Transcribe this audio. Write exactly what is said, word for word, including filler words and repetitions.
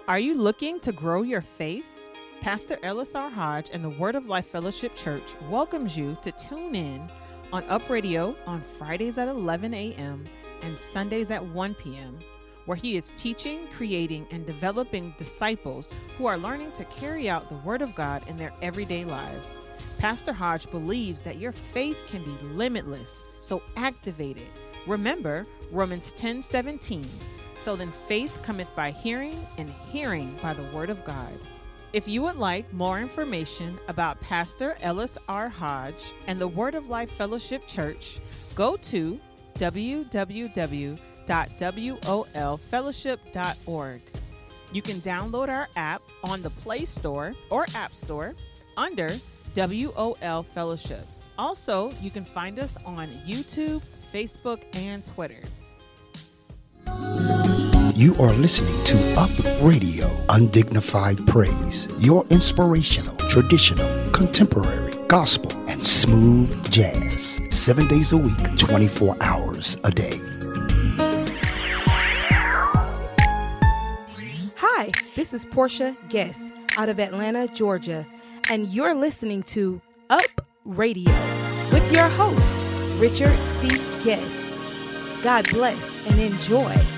Are you looking to grow your faith? Pastor Ellis R. Hodge and the Word of Life Fellowship Church welcomes you to tune in on Up Radio on Fridays at eleven a.m. and Sundays at one p.m., where he is teaching, creating, and developing disciples who are learning to carry out the Word of God in their everyday lives. Pastor Hodge believes that your faith can be limitless, so activate it. Remember Romans ten seventeen. So then faith cometh by hearing, and hearing by the Word of God. If you would like more information about Pastor Ellis R. Hodge and the Word of Life Fellowship Church, go to w w w dot w o l fellowship dot org. You can download our app on the Play Store or App Store under W O L Fellowship. Also, you can find us on YouTube, Facebook, and Twitter. You are listening to Up Radio, Undignified Praise, your inspirational, traditional, contemporary, gospel, and smooth jazz. Seven days a week, twenty-four hours a day. Hi, this is Portia Guess out of Atlanta, Georgia, and you're listening to Up Radio with your host, Richard C. Guess. God bless and enjoy.